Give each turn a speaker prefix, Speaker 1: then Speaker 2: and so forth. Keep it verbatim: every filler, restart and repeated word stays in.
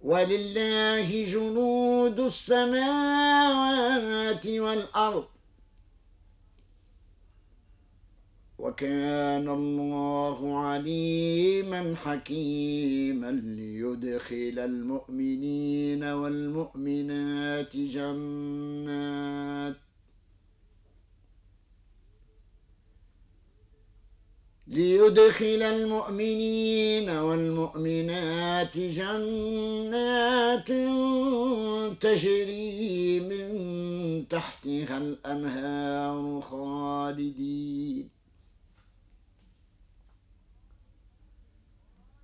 Speaker 1: ولله جنود السماوات والأرض وكان الله عليما حكيما ليدخل المؤمنين والمؤمنات جنات ليدخل المؤمنين والمؤمنات جنات تجري من تحتها الأنهار خالدين